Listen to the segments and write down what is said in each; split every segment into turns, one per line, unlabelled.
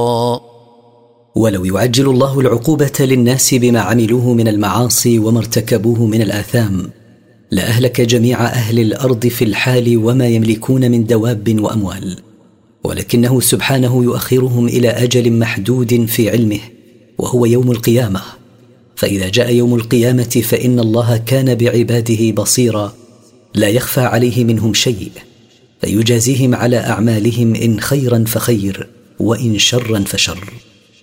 ولو يعجل الله العقوبة للناس بما عملوه من المعاصي وما ارتكبوه من الآثام لأهلك جميع أهل الأرض في الحال وما يملكون من دواب وأموال، ولكنه سبحانه يؤخرهم إلى أجل محدود في علمه وهو يوم القيامة. فإذا جاء يوم القيامة فإن الله كان بعباده بصيرا لا يخفى عليه منهم شيء، فيجازيهم على أعمالهم إن خيرا فخير وإن شرا فشر.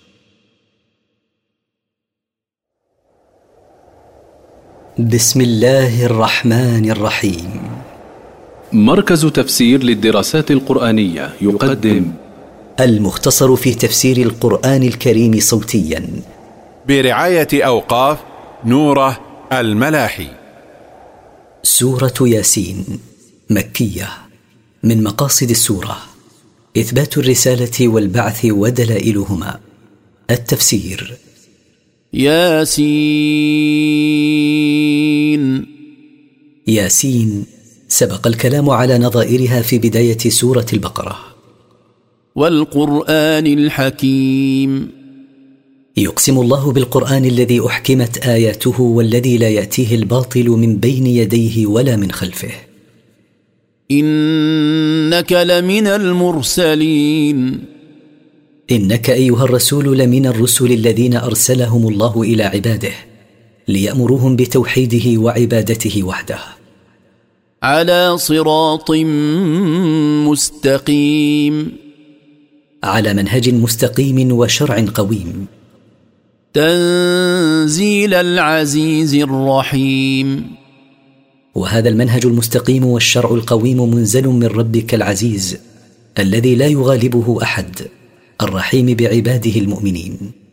بسم الله الرحمن الرحيم.
مركز تفسير للدراسات القرآنية يقدم
المختصر في تفسير القرآن الكريم صوتيا
برعاية أوقاف نوره الملاحي.
سورة ياسين مكية. من مقاصد السورة إثبات الرسالة والبعث ودلائلهما. التفسير:
ياسين.
ياسين سبق الكلام على نظائرها في بداية سورة البقرة.
والقرآن الحكيم.
يقسم الله بالقرآن الذي أحكمت آياته والذي لا يأتيه الباطل من بين يديه ولا من خلفه.
إنك لمن المرسلين.
إنك أيها الرسول لمن الرسل الذين أرسلهم الله إلى عباده ليأمروهم بتوحيده وعبادته وحده.
على صراط مستقيم.
على منهج مستقيم وشرع قويم.
تنزيل العزيز الرحيم.
وهذا المنهج المستقيم والشرع القويم منزل من ربك العزيز الذي لا يغالبه أحد، الرحيم بعباده المؤمنين.